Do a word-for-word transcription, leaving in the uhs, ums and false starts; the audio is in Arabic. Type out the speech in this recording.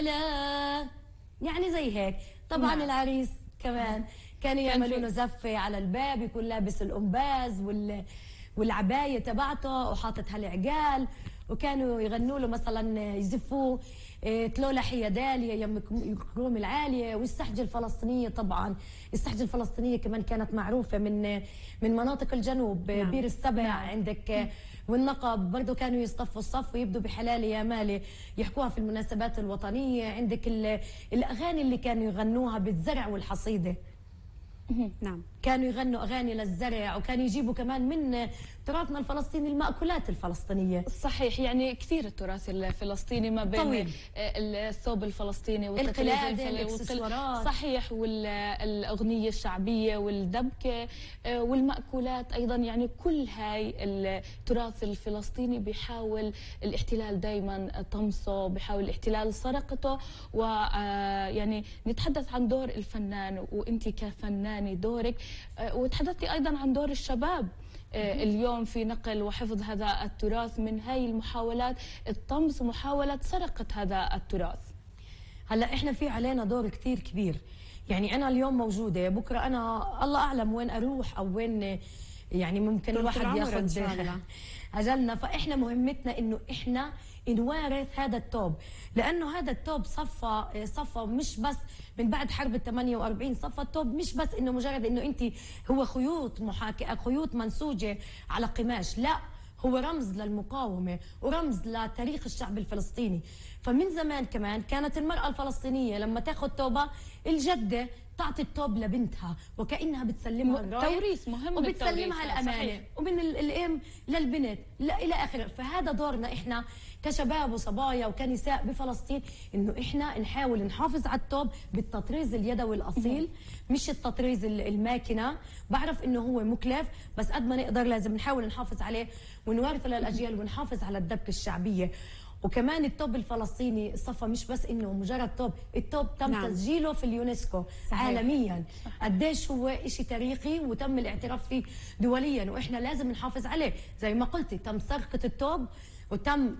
ولا يعني زي هيك. طبعا نعم. العريس كمان كانوا يعملوا له زفه على الباب، يكون لابس القنباز وال والعبايه تبعته وحاطط هالعقال، وكانوا يغنوا له مثلا يزفوه تلولا حيا داليا يم كروم العاليه. والسحجه الفلسطينيه طبعا، السحجه الفلسطينيه كمان كانت معروفه من من مناطق الجنوب. نعم. بير السبع نعم. عندك والنقب برضه كانوا يصطفوا الصف ويبدوا بحلالي يا مالي يحكوها في المناسبات الوطنيه. عندك الاغاني اللي كانوا يغنوها بالزرع والحصيده. نعم كانوا يغنوا اغاني للزرع، وكانوا يجيبوا كمان من تراثنا الفلسطيني المأكولات الفلسطينيه. صحيح، يعني كثير التراث الفلسطيني ما بين طويل. الثوب الفلسطيني والقلاده والاكسسوارات. صحيح، والاغنيه الشعبيه والدبكه والمأكولات ايضا. يعني كل هاي التراث الفلسطيني بيحاول الاحتلال دائما طمسه، بيحاول الاحتلال سرقته. ويعني نتحدث عن دور الفنان، وانت كفنانه دورك، وتحدثتي ايضا عن دور الشباب اليوم في نقل وحفظ هذا التراث من هاي المحاولات الطمس ومحاولة سرقة هذا التراث. هلا احنا في علينا دور كثير كبير. يعني انا اليوم موجودة، بكرة انا الله اعلم وين اروح او وين يعني ممكن الواحد ياخذ اجلنا. فاحنا مهمتنا انه احنا نوارث هذا التوب، لانه هذا التوب صفى صفى مش بس من بعد حرب ال ثمانية وأربعين. صفى التوب مش بس انه مجرد انه انت هو خيوط محاكاه، خيوط منسوجه على قماش، لا، هو رمز للمقاومه ورمز لتاريخ الشعب الفلسطيني. فمن زمان كمان كانت المراه الفلسطينيه لما تاخذ توبه الجده تعطي التوب لبنتها وكانها بتسلمها الرايه، توريث مهم، وبتسلمها الامانه، ومن الام للبنت لا الى اخره. فهذا دورنا احنا كشباب وصبايا وكنساء بفلسطين، انه احنا نحاول نحافظ على التوب بالتطريز اليدوي الاصيل، مش التطريز الماكنه. بعرف انه هو مكلف، بس قد ما نقدر لازم نحاول نحافظ عليه ونورثه للاجيال ونحافظ على الدبكه الشعبيه. وكمان التوب الفلسطيني صفى مش بس انه مجرد توب، التوب تم نعم. تسجيله في اليونسكو صحيح. عالميا. قديش هو شيء تاريخي وتم الاعتراف فيه دوليا، واحنا لازم نحافظ عليه. زي ما قلتي تم سرقه التوب وتم